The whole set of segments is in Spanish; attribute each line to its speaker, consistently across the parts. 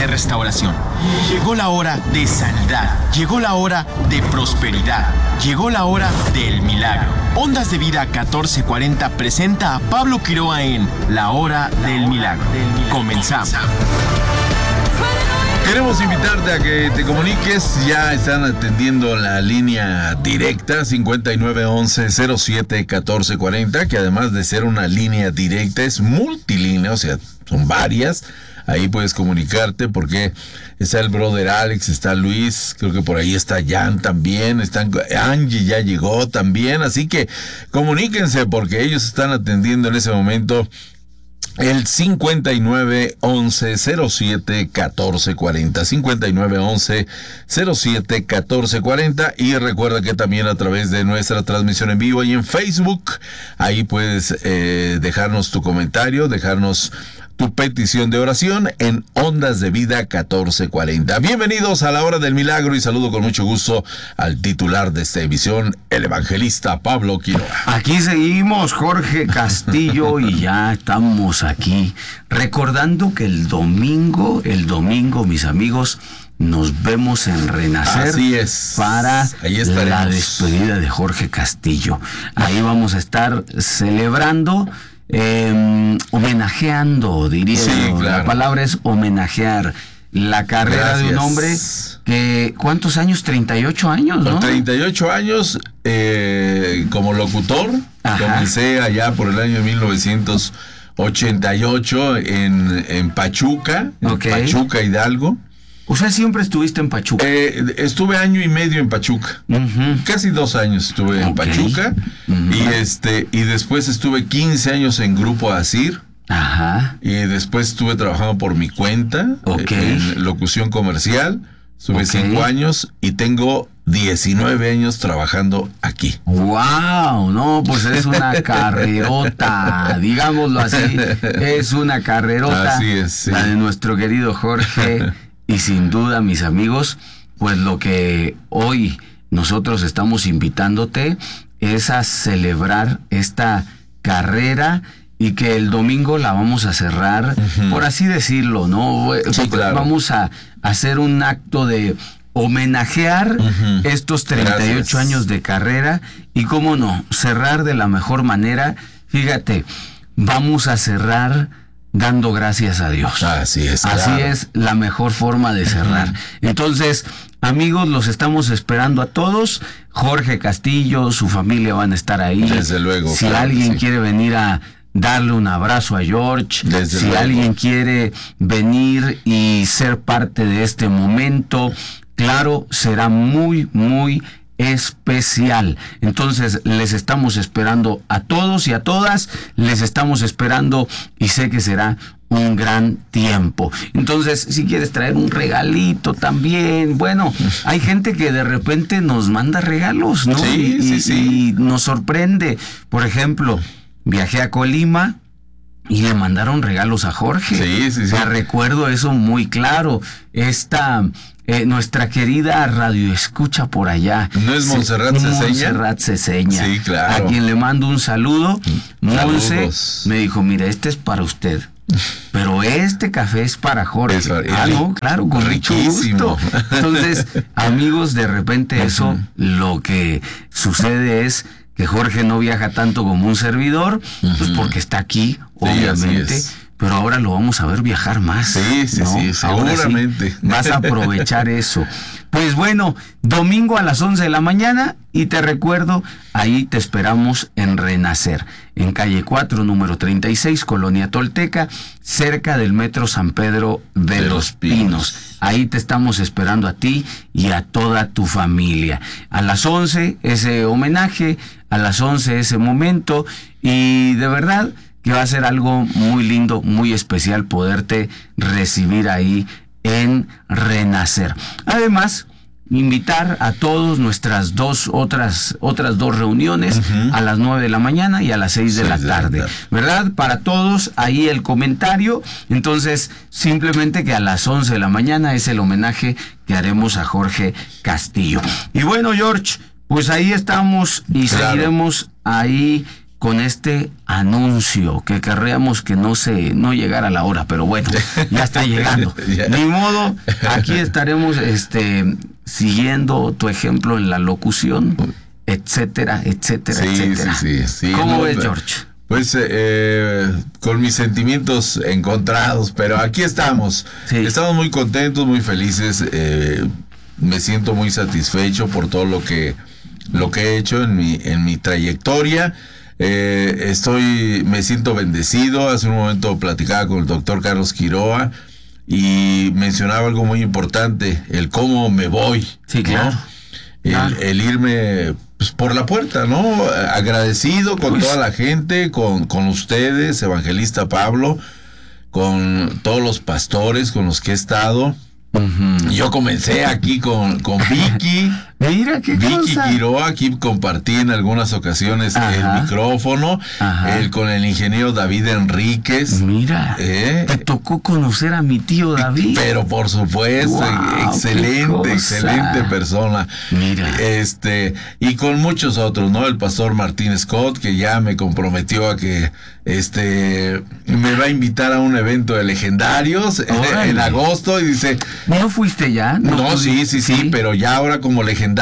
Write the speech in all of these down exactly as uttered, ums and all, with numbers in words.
Speaker 1: de restauración. Llegó la hora de sanidad. Llegó la hora de prosperidad. Llegó la hora del milagro. Ondas de Vida catorce cuarenta presenta a Pablo Quiroa en La Hora del Milagro. Comenzamos.
Speaker 2: Queremos invitarte a que te comuniques. Ya están atendiendo la línea directa cincuenta y nueve once cero siete catorce cuarenta, que además de ser una línea directa es multilínea, o sea, son varias. Ahí puedes comunicarte porque está el brother Alex, está Luis, creo que por ahí está Jan también, están, Angie ya llegó también, así que comuníquense porque ellos están atendiendo en ese momento el cincuenta y nueve once cero siete catorce cuarenta, cincuenta y nueve once cero siete catorce cuarenta, y recuerda que también a través de nuestra transmisión en vivo y en Facebook, ahí puedes eh, dejarnos tu comentario, dejarnos tu petición de oración en Ondas de Vida catorce cuarenta. Bienvenidos a La Hora del Milagro y saludo con mucho gusto al titular de esta emisión, el evangelista Pablo Quiroa.
Speaker 3: Aquí seguimos, Jorge Castillo, y ya estamos aquí recordando que el domingo, el domingo, mis amigos, nos vemos en Renacer.
Speaker 2: Así es.
Speaker 3: Para la despedida de Jorge Castillo. Ahí vamos a estar celebrando, Eh, homenajeando, diría
Speaker 2: sí,
Speaker 3: yo.
Speaker 2: Claro.
Speaker 3: La palabra es homenajear la carrera Gracias. de un hombre que, ¿cuántos años? treinta y ocho años, ¿no?
Speaker 2: treinta y ocho años eh, como locutor. Ajá. Comencé allá por el año mil novecientos ochenta y ocho en, en Pachuca, en okay. Pachuca, Hidalgo.
Speaker 3: O sea, siempre estuviste en Pachuca.
Speaker 2: Eh, estuve año y medio en Pachuca. Uh-huh. Casi dos años estuve okay. en Pachuca. Uh-huh. Y este y después estuve quince años en Grupo Asir.
Speaker 3: Ajá.
Speaker 2: Y después estuve trabajando por mi cuenta.
Speaker 3: Okay.
Speaker 2: En locución comercial. Estuve okay. cinco años y tengo diecinueve años trabajando aquí.
Speaker 3: ¡Wow! No, pues es una carrerota, digámoslo así. Es una carrerota.
Speaker 2: Así es, sí.
Speaker 3: La de nuestro querido Jorge. Y sin duda, mis amigos, pues lo que hoy nosotros estamos invitándote es a celebrar esta carrera y que el domingo la vamos a cerrar, uh-huh. por así decirlo, ¿no?
Speaker 2: Sí, claro.
Speaker 3: Vamos a hacer un acto de homenajear uh-huh. estos treinta y ocho Gracias. Años de carrera y, cómo no, cerrar de la mejor manera. Fíjate, vamos a cerrar dando gracias a Dios.
Speaker 2: Así es.
Speaker 3: Así
Speaker 2: claro.
Speaker 3: es la mejor forma de cerrar. Uh-huh. Entonces, amigos, los estamos esperando a todos. Jorge Castillo, su familia van a estar ahí.
Speaker 2: Desde luego.
Speaker 3: Si
Speaker 2: claro,
Speaker 3: alguien
Speaker 2: sí.
Speaker 3: quiere venir a darle un abrazo a George,
Speaker 2: Desde
Speaker 3: si
Speaker 2: luego.
Speaker 3: alguien quiere venir y ser parte de este momento, claro, será muy, muy especial. Entonces les estamos esperando a todos y a todas, les estamos esperando y sé que será un gran tiempo. Entonces, si quieres traer un regalito también, bueno, hay gente que de repente nos manda regalos, ¿no?
Speaker 2: Sí,
Speaker 3: y,
Speaker 2: sí, sí.
Speaker 3: y nos sorprende. Por ejemplo, viajé a Colima y le mandaron regalos a Jorge.
Speaker 2: Sí, sí, sí.
Speaker 3: Me recuerdo eso muy claro. Esta Eh, nuestra querida radio escucha por allá.
Speaker 2: ¿No es Montserrat Ceseña?
Speaker 3: Montserrat Ceseña.
Speaker 2: Sí, claro.
Speaker 3: A quien le mando un saludo. Monse
Speaker 2: Saludos.
Speaker 3: me dijo, mira, este es para usted. Pero este café es para Jorge.
Speaker 2: Es,
Speaker 3: ah, no, claro, con mucho gusto. Entonces, amigos, de repente eso, uh-huh. lo que sucede es que Jorge no viaja tanto como un servidor, uh-huh. pues porque está aquí, obviamente.
Speaker 2: Sí,
Speaker 3: pero ahora lo vamos a ver viajar más.
Speaker 2: Sí, sí,
Speaker 3: ¿no?
Speaker 2: sí, seguramente.
Speaker 3: Sí, vas a aprovechar eso. Pues bueno, domingo a las once de la mañana, y te recuerdo, ahí te esperamos en Renacer, en calle cuatro, número treinta y seis, Colonia Tolteca, cerca del Metro San Pedro de, de los Pinos. Pinos. Ahí te estamos esperando a ti y a toda tu familia. A las once, ese homenaje, a las once, ese momento, y de verdad que va a ser algo muy lindo, muy especial poderte recibir ahí en Renacer. Además, invitar a todos nuestras dos otras otras dos reuniones uh-huh. a las nueve de la mañana y a las seis de la tarde, ¿verdad? Para todos ahí el comentario. Entonces, simplemente que a las once de la mañana es el homenaje que haremos a Jorge Castillo. Y bueno, George, pues ahí estamos y claro. seguiremos ahí con este anuncio que querríamos que no se no llegara a la hora, pero bueno, ya está llegando.
Speaker 2: Ya.
Speaker 3: Ni modo, aquí estaremos este siguiendo tu ejemplo en la locución, etcétera, etcétera,
Speaker 2: Sí,
Speaker 3: etcétera.
Speaker 2: sí, sí, sí.
Speaker 3: ¿Cómo
Speaker 2: No,
Speaker 3: ves,
Speaker 2: pero-
Speaker 3: George?
Speaker 2: Pues eh, con mis sentimientos encontrados, pero aquí estamos.
Speaker 3: Sí.
Speaker 2: Estamos muy contentos, muy felices. eh, me siento muy satisfecho por todo lo que lo que he hecho en mi en mi trayectoria. Eh, estoy, me siento bendecido. Hace un momento platicaba con el doctor Carlos Quiroa y mencionaba algo muy importante, el cómo me voy.
Speaker 3: Sí,
Speaker 2: ¿no?
Speaker 3: claro.
Speaker 2: El,
Speaker 3: Claro.
Speaker 2: el irme pues, por la puerta, ¿no? Agradecido con
Speaker 3: Pues-
Speaker 2: toda la gente, con, con ustedes, Evangelista Pablo, con todos los pastores con los que he estado.
Speaker 3: Ujú.
Speaker 2: Yo comencé aquí con, con Vicky.
Speaker 3: Mira qué
Speaker 2: Vicky
Speaker 3: cosa.
Speaker 2: Quiroa, aquí compartí en algunas ocasiones
Speaker 3: Ajá.
Speaker 2: el micrófono,
Speaker 3: Ajá.
Speaker 2: el, con el ingeniero David Enríquez.
Speaker 3: Mira,
Speaker 2: ¿Eh?
Speaker 3: te tocó conocer a mi tío David.
Speaker 2: Pero por supuesto,
Speaker 3: Guau, qué
Speaker 2: excelente,
Speaker 3: cosa.
Speaker 2: excelente persona.
Speaker 3: Mira.
Speaker 2: Este, y con muchos otros, ¿no? El pastor Martín Scott, que ya me comprometió a que este me va a invitar a un evento de legendarios en,
Speaker 3: Órale.
Speaker 2: en agosto y dice,
Speaker 3: ¿No fuiste ya?
Speaker 2: no,
Speaker 3: fui-
Speaker 2: sí, sí, sí, pero ya ahora como legendario.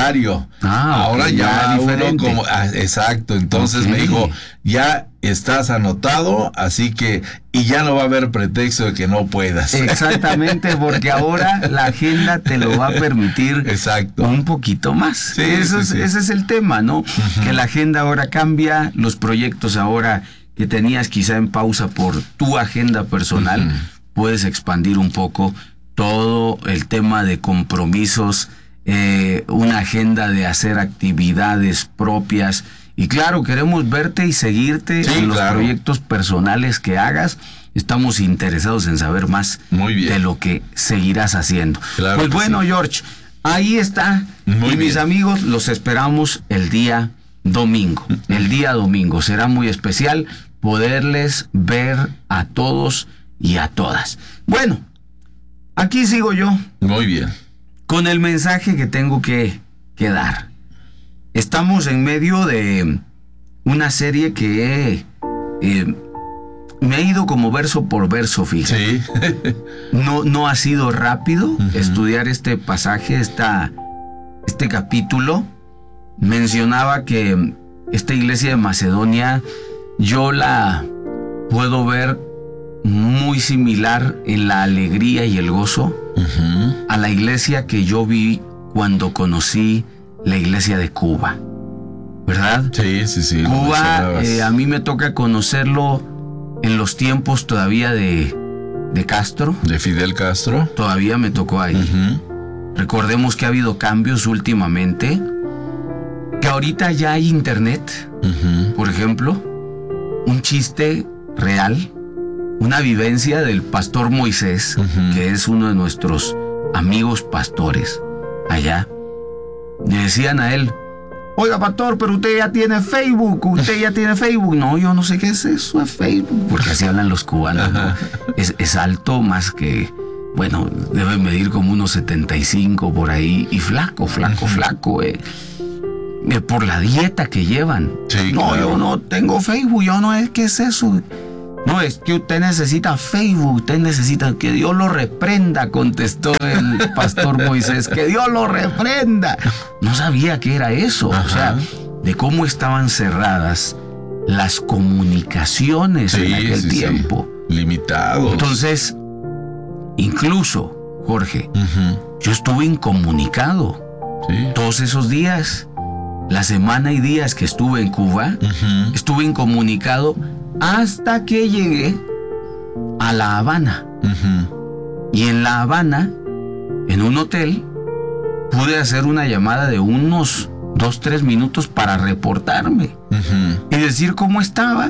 Speaker 3: Ah,
Speaker 2: ahora
Speaker 3: ok,
Speaker 2: ya,
Speaker 3: ya
Speaker 2: uno
Speaker 3: diferente.
Speaker 2: como, ah, exacto, entonces
Speaker 3: Ok.
Speaker 2: me dijo, ya estás anotado, así que, y ya no va a haber pretexto de que no puedas.
Speaker 3: Exactamente, porque ahora la agenda te lo va a permitir
Speaker 2: Exacto.
Speaker 3: un poquito más.
Speaker 2: Sí,
Speaker 3: Eso
Speaker 2: sí,
Speaker 3: es,
Speaker 2: sí.
Speaker 3: Ese es el tema, ¿no? Que la agenda ahora cambia, los proyectos ahora que tenías quizá en pausa por tu agenda personal,
Speaker 2: Ujú.
Speaker 3: puedes expandir un poco todo el tema de compromisos, eh, una agenda de hacer actividades propias. Y claro, queremos verte y seguirte
Speaker 2: Sí,
Speaker 3: en los
Speaker 2: claro.
Speaker 3: proyectos personales que hagas. Estamos interesados en saber más
Speaker 2: Muy bien.
Speaker 3: de lo que seguirás haciendo.
Speaker 2: Claro
Speaker 3: pues
Speaker 2: que
Speaker 3: bueno,
Speaker 2: sí.
Speaker 3: George, ahí está.
Speaker 2: Muy
Speaker 3: y mis
Speaker 2: bien.
Speaker 3: amigos, los esperamos el día domingo. El día domingo será muy especial poderles ver a todos y a todas. Bueno, aquí sigo yo
Speaker 2: Muy bien.
Speaker 3: con el mensaje que tengo que, que dar. Estamos en medio de una serie que eh, me ha ido como verso por verso, fíjate.
Speaker 2: Sí.
Speaker 3: No, no ha sido rápido estudiar este pasaje, esta, este capítulo. Mencionaba que esta iglesia de Macedonia, yo la puedo ver muy similar en la alegría y el gozo
Speaker 2: Ujú.
Speaker 3: a la iglesia que yo vi cuando conocí la iglesia de Cuba, ¿verdad?
Speaker 2: Sí, sí, sí. lo
Speaker 3: Cuba,
Speaker 2: mencionabas.
Speaker 3: eh, a mí me toca conocerlo en los tiempos todavía de, de Castro,
Speaker 2: De Fidel Castro.
Speaker 3: todavía me tocó ahí.
Speaker 2: Ujú.
Speaker 3: Recordemos que ha habido cambios últimamente, que ahorita ya hay internet,
Speaker 2: Ujú.
Speaker 3: por ejemplo, un chiste real, una vivencia del pastor Moisés,
Speaker 2: Ujú.
Speaker 3: que es uno de nuestros amigos pastores allá. Le decían a él, oiga pastor, pero usted ya tiene Facebook, usted ya tiene Facebook. No, yo no sé qué es eso de Facebook, porque así hablan los cubanos, ¿no?
Speaker 2: Ajá.
Speaker 3: Es, es alto más que, bueno, debe medir como unos setenta y cinco por ahí, y flaco, flaco, flaco, eh. Eh, por la dieta que llevan.
Speaker 2: Sí,
Speaker 3: no,
Speaker 2: claro.
Speaker 3: yo no tengo Facebook, yo no es, ¿qué es eso? No, es que usted necesita Facebook, usted necesita que Dios lo reprenda, contestó el pastor Moisés, que Dios lo reprenda. No sabía qué era eso, o
Speaker 2: Ajá.
Speaker 3: sea, de cómo estaban cerradas las comunicaciones en aquel
Speaker 2: sí, sí.
Speaker 3: tiempo.
Speaker 2: Limitados.
Speaker 3: Entonces, incluso, Jorge,
Speaker 2: Ujú.
Speaker 3: yo estuve incomunicado
Speaker 2: Sí.
Speaker 3: todos esos días. La semana y días que estuve en Cuba,
Speaker 2: Ujú.
Speaker 3: estuve incomunicado hasta que llegué a La Habana.
Speaker 2: Ujú.
Speaker 3: Y en La Habana, en un hotel, pude hacer una llamada de unos dos, tres minutos para reportarme
Speaker 2: Ujú.
Speaker 3: y decir cómo estaba.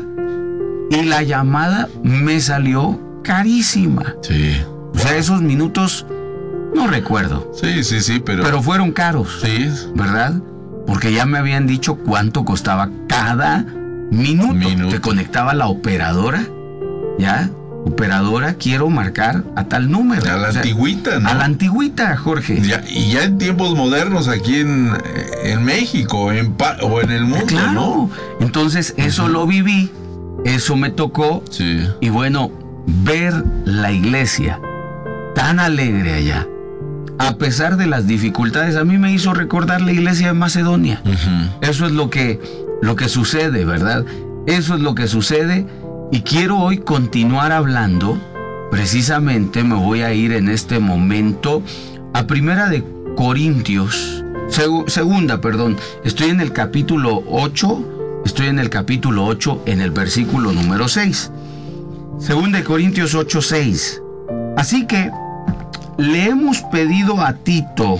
Speaker 3: Y la llamada me salió carísima.
Speaker 2: Sí.
Speaker 3: O sea, esos minutos no recuerdo,
Speaker 2: Sí, sí, sí, pero.
Speaker 3: pero fueron caros.
Speaker 2: Sí.
Speaker 3: ¿Verdad? Porque ya me habían dicho cuánto costaba cada minuto.
Speaker 2: Minuto.
Speaker 3: Te conectaba la operadora, ¿ya? operadora, quiero marcar a tal número.
Speaker 2: A la
Speaker 3: O sea,
Speaker 2: antigüita, ¿no?
Speaker 3: A la antigüita, Jorge.
Speaker 2: Ya, y ya en tiempos modernos aquí en, en México en pa- o en el mundo,
Speaker 3: Claro.
Speaker 2: ¿no?
Speaker 3: Entonces, eso lo viví, eso me tocó.
Speaker 2: Sí.
Speaker 3: Y bueno, ver la iglesia tan alegre allá, a pesar de las dificultades, a mí me hizo recordar la iglesia de Macedonia.
Speaker 2: Ujú.
Speaker 3: Eso es lo que, lo que sucede, ¿verdad? Eso es lo que sucede. Y quiero hoy continuar hablando. Precisamente me voy a ir en este momento a Primera de Corintios, seg- segunda, perdón. Estoy en el capítulo ocho, estoy en el capítulo ocho, en el versículo número seis. Segunda de Corintios ocho, seis. Así que le hemos pedido a Tito,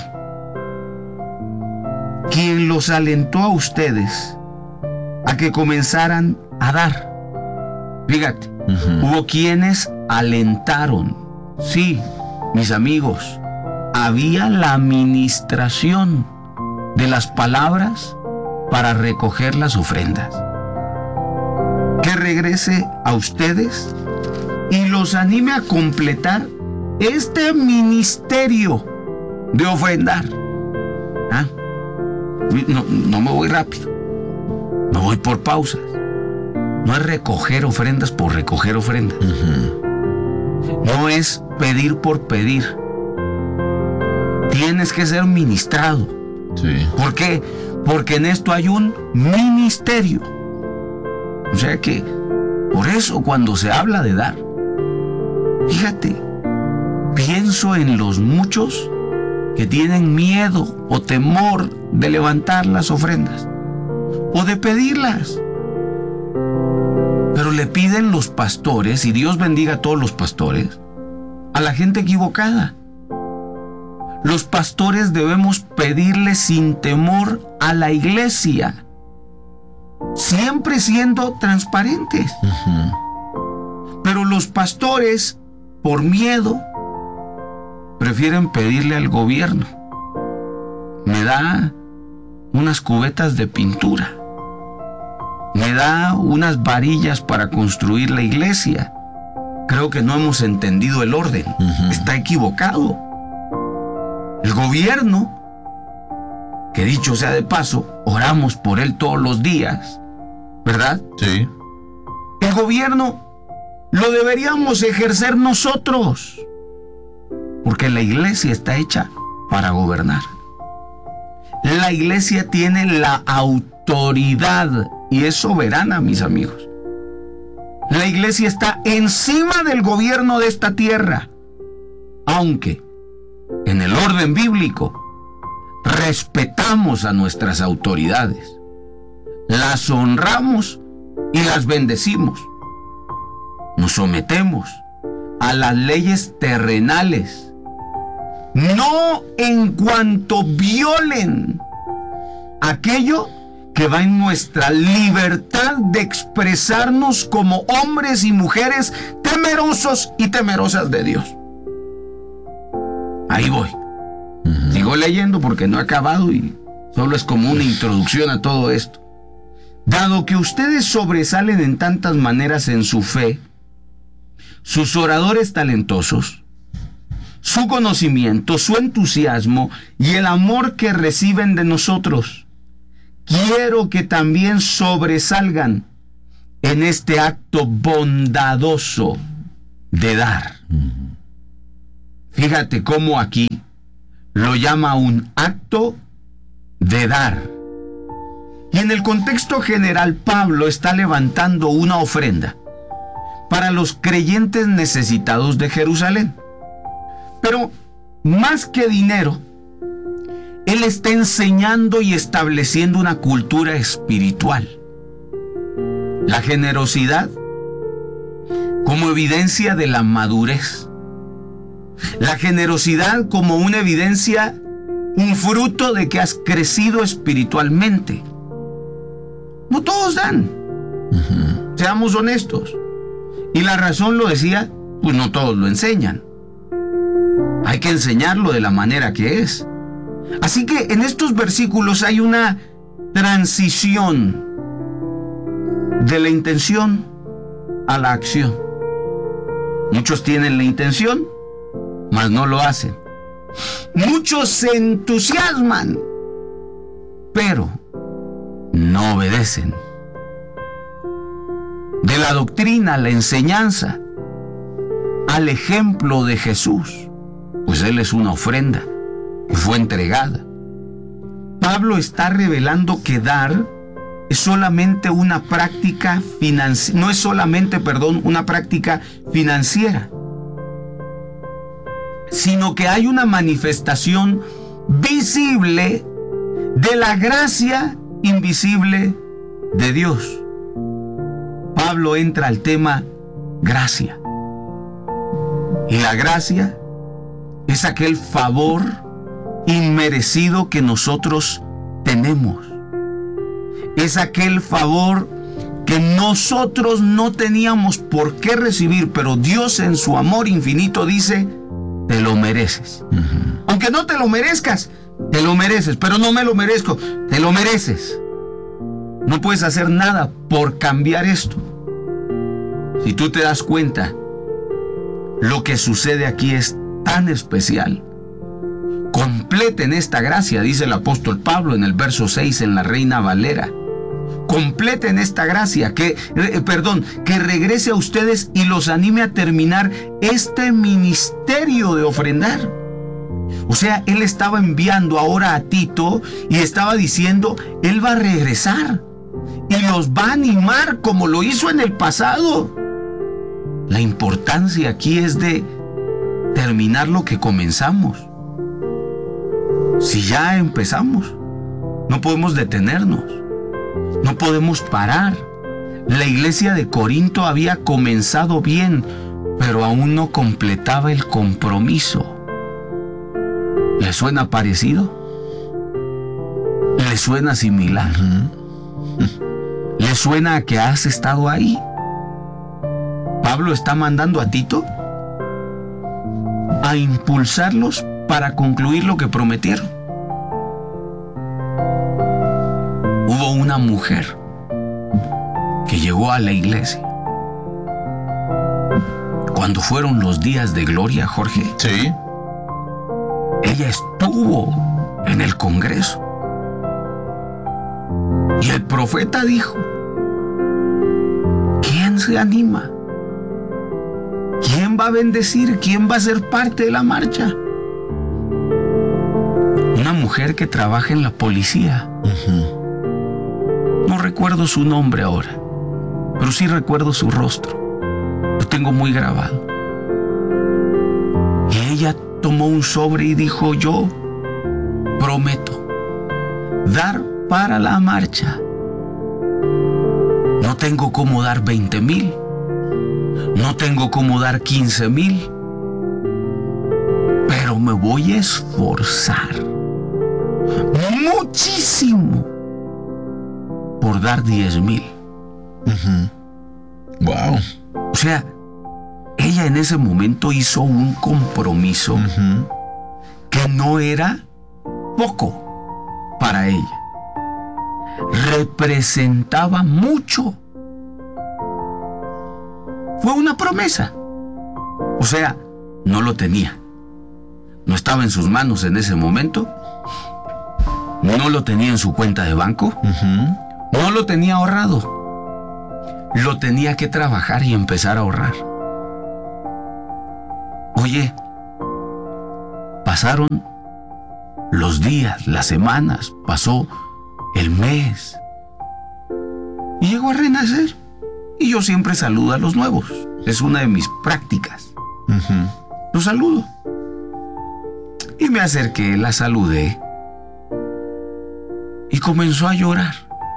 Speaker 3: quien los alentó a ustedes, a que comenzaran a dar. Fíjate,
Speaker 2: Ujú.
Speaker 3: hubo quienes alentaron. Sí, mis amigos, había la administración de las palabras para recoger las ofrendas. Que regrese a ustedes y los anime a completar este ministerio de ofrendar. ¿Ah? No, no me voy rápido, me voy por pausas. No es recoger ofrendas por recoger ofrendas.
Speaker 2: Ujú.
Speaker 3: No es pedir por pedir. Tienes que ser ministrado.
Speaker 2: Sí.
Speaker 3: ¿Por qué? Porque en esto hay un ministerio. O sea que, por eso cuando se habla de dar, fíjate, pienso en los muchos que tienen miedo o temor de levantar las ofrendas o de pedirlas. Pero le piden los pastores, y Dios bendiga a todos los pastores, a la gente equivocada. Los pastores debemos pedirle sin temor a la iglesia, siempre siendo transparentes.
Speaker 2: Ujú.
Speaker 3: Pero los pastores, por miedo, prefieren pedirle al gobierno: me da unas cubetas de pintura, me da unas varillas para construir la iglesia. Creo que no hemos entendido el orden.
Speaker 2: Ujú.
Speaker 3: Está equivocado. El gobierno, que dicho sea de paso, oramos por él todos los días, ¿verdad?
Speaker 2: Sí.
Speaker 3: El gobierno lo deberíamos ejercer nosotros, porque la iglesia está hecha para gobernar. La iglesia tiene la autoridad y es soberana, mis amigos. La iglesia está encima del gobierno de esta tierra, aunque en el orden bíblico respetamos a nuestras autoridades, las honramos y las bendecimos. Nos sometemos a las leyes terrenales, no en cuanto violen aquello que va en nuestra libertad de expresarnos como hombres y mujeres temerosos y temerosas de Dios. Ahí voy.
Speaker 2: Ujú.
Speaker 3: Sigo leyendo porque no he acabado y solo es como una introducción a todo esto. Dado que ustedes sobresalen en tantas maneras en su fe, sus oradores talentosos, su conocimiento, su entusiasmo y el amor que reciben de nosotros, quiero que también sobresalgan en este acto bondadoso de dar. Fíjate cómo aquí lo llama un acto de dar. Y en el contexto general, Pablo está levantando una ofrenda para los creyentes necesitados de Jerusalén. Pero más que dinero, él está enseñando y estableciendo una cultura espiritual. La generosidad como evidencia de la madurez. La generosidad como una evidencia, un fruto de que has crecido espiritualmente. No todos dan.
Speaker 2: Ujú.
Speaker 3: Seamos honestos. Y la razón lo decía, pues no todos lo enseñan. Hay que enseñarlo de la manera que es. Así que en estos versículos hay una transición de la intención a la acción. Muchos tienen la intención, mas no lo hacen. Muchos se entusiasman, pero no obedecen. De la doctrina, la enseñanza, al ejemplo de Jesús, pues Él es una ofrenda que fue entregada. Pablo está revelando que dar es solamente una práctica financiera, no es solamente, perdón, una práctica financiera, sino que hay una manifestación visible de la gracia invisible de Dios. Pablo entra al tema gracia. Y la gracia es aquel favor inmerecido que nosotros tenemos. Es aquel favor que nosotros no teníamos por qué recibir, pero Dios en su amor infinito dice, te lo mereces. Uh-huh. Aunque no te lo merezcas, te lo mereces, pero no me lo merezco, te lo mereces. No puedes hacer nada por cambiar esto. Si tú te das cuenta, lo que sucede aquí es tan especial. Completen esta gracia, dice el apóstol Pablo en el verso seis en la Reina Valera. Completen esta gracia, que, eh, perdón, que regrese a ustedes y los anime a terminar este ministerio de ofrendar. O sea, él estaba enviando ahora a Tito y estaba diciendo, él va a regresar y los va a animar como lo hizo en el pasado. La importancia aquí es de terminar lo que comenzamos. Si ya empezamos, no podemos detenernos. No podemos parar. La iglesia de Corinto había comenzado bien, pero aún no completaba el compromiso. ¿Le suena parecido? ¿Le suena similar? Uh-huh. ¿Le suena a que has estado ahí? Pablo está mandando a Tito a impulsarlos para concluir lo que prometieron. Hubo una mujer que llegó a la iglesia cuando fueron los días de gloria, Jorge.
Speaker 2: Sí.
Speaker 3: Ella estuvo en el Congreso y el profeta dijo, ¿quién se anima? ¿Quién va a bendecir? ¿Quién va a ser parte de la marcha? Una mujer que trabaja en la policía. Uh-huh. No recuerdo su nombre ahora, pero sí recuerdo su rostro. Lo tengo muy grabado. Y ella tomó un sobre y dijo, yo prometo dar para la marcha. No tengo cómo dar veinte mil. No tengo cómo dar quince mil. Pero me voy a esforzar muchísimo por dar diez mil.
Speaker 2: Uh-huh. Wow.
Speaker 3: O sea, ella en ese momento hizo un compromiso uh-huh. que no era poco para ella. Representaba mucho. Fue una promesa. O sea, no lo tenía. No estaba en sus manos en ese momento. No lo tenía en su cuenta de banco. Uh-huh. No lo tenía ahorrado. Lo tenía que trabajar y empezar a ahorrar. Oye, pasaron los días, las semanas, pasó el mes. Y llegó a renacer. Y yo siempre saludo a los nuevos. Es una de mis prácticas. Uh-huh. Los saludo. Y me acerqué, la saludé. Y comenzó a llorar.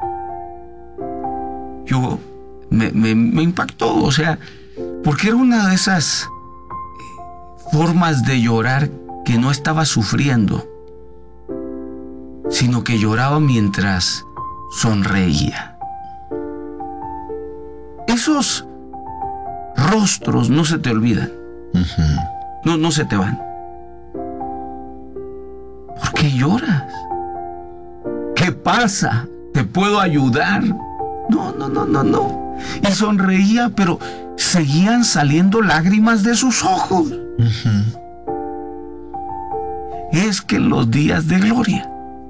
Speaker 3: Yo me, me, me impactó, o sea, porque era una de esas formas de llorar que no estaba sufriendo, sino que lloraba mientras sonreía. Esos rostros no se te olvidan. Uh-huh. No, no se te van. ¿Por qué lloras? ¿Qué pasa? ¿Te puedo ayudar? No, no, no, no, no. Y sonreía, pero seguían saliendo lágrimas de sus ojos.
Speaker 2: Ujú.
Speaker 3: Es que en los días de gloria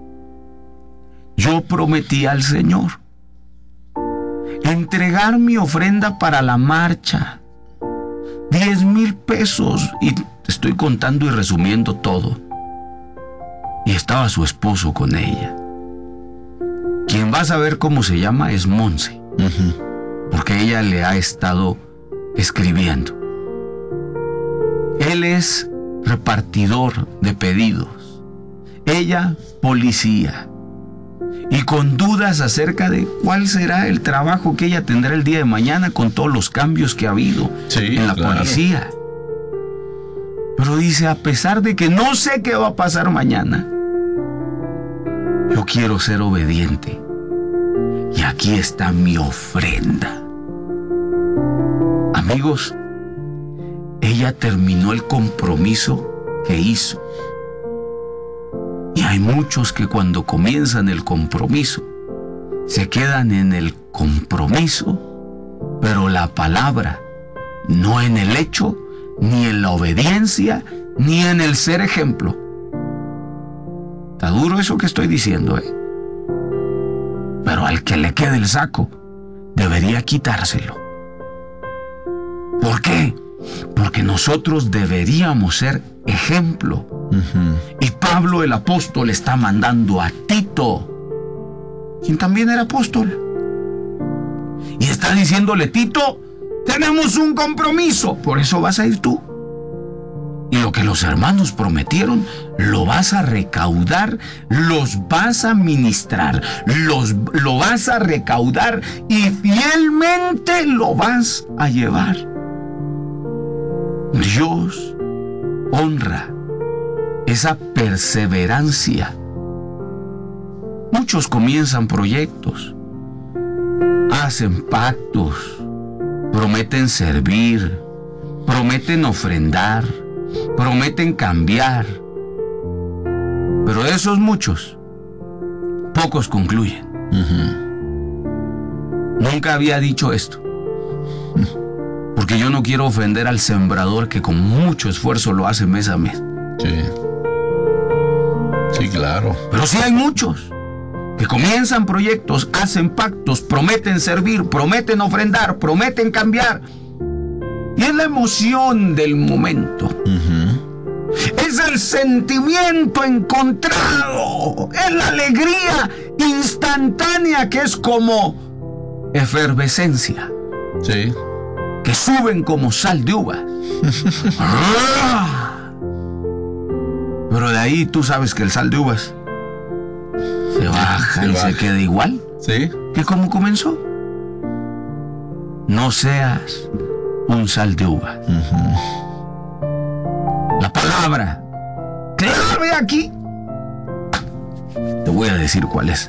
Speaker 3: yo prometí al Señor entregar mi ofrenda para la marcha, diez mil pesos, y te estoy contando y resumiendo todo. Y estaba su esposo con ella. Quien va a saber cómo se llama es Monse,
Speaker 2: Ujú.
Speaker 3: porque ella le ha estado escribiendo. Él es repartidor de pedidos, ella policía, y con dudas acerca de cuál será el trabajo que ella tendrá el día de mañana con todos los cambios que ha habido
Speaker 2: Sí,
Speaker 3: en la
Speaker 2: claro.
Speaker 3: policía. Pero dice, a pesar de que no sé qué va a pasar mañana, yo quiero ser obediente. Y aquí está mi ofrenda. Amigos, ella terminó el compromiso que hizo. Y hay muchos que cuando comienzan el compromiso, se quedan en el compromiso, pero la palabra, no en el hecho, ni en la obediencia, ni en el ser ejemplo. Está duro eso que estoy diciendo, ¿eh? Pero al que le quede el saco, debería quitárselo. ¿Por qué? Porque nosotros deberíamos ser ejemplo.
Speaker 2: Ujú.
Speaker 3: Y Pablo el apóstol está mandando a Tito, quien también era apóstol. Y está diciéndole, Tito, tenemos un compromiso, por eso vas a ir tú. Y lo que los hermanos prometieron, lo vas a recaudar, los vas a ministrar, los, lo vas a recaudar y fielmente lo vas a llevar. Dios honra esa perseverancia. Muchos comienzan proyectos, hacen pactos, prometen servir, prometen ofrendar, prometen cambiar. Pero de esos muchos, pocos concluyen.
Speaker 2: Ujú.
Speaker 3: Nunca había dicho esto, porque yo no quiero ofender al sembrador que con mucho esfuerzo lo hace mes a mes.
Speaker 2: Sí. Sí, claro.
Speaker 3: Pero sí hay muchos que comienzan proyectos, hacen pactos, prometen servir, prometen ofrendar, prometen cambiar. Y es la emoción del momento.
Speaker 2: Ujú.
Speaker 3: Es el sentimiento encontrado. Es la alegría instantánea que es como efervescencia.
Speaker 2: Sí.
Speaker 3: Que suben como sal de uva. Pero de ahí tú sabes que el sal de uvas se baja
Speaker 2: Se
Speaker 3: y
Speaker 2: baja.
Speaker 3: se queda igual
Speaker 2: Sí.
Speaker 3: que como comenzó. No seas un sal de uva.
Speaker 2: Ujú.
Speaker 3: La palabra clave aquí, te voy a decir cuál es.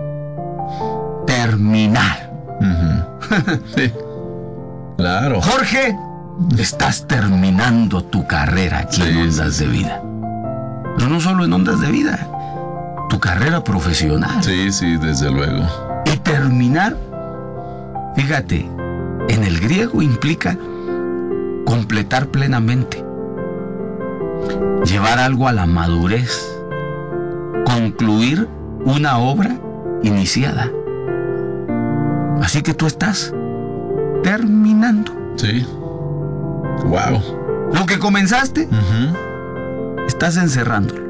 Speaker 3: Terminar.
Speaker 2: Ujú. Sí. Claro.
Speaker 3: Jorge, estás terminando tu carrera aquí
Speaker 2: Sí,
Speaker 3: en Ondas de Vida. Pero no solo en Ondas de Vida, tu carrera profesional.
Speaker 2: Sí, sí, desde luego.
Speaker 3: Y terminar, fíjate, en el griego implica completar plenamente, llevar algo a la madurez, concluir una obra iniciada. Así que tú estás terminando
Speaker 2: Sí. Wow.
Speaker 3: lo que comenzaste,
Speaker 2: Ujú.
Speaker 3: estás encerrándolo.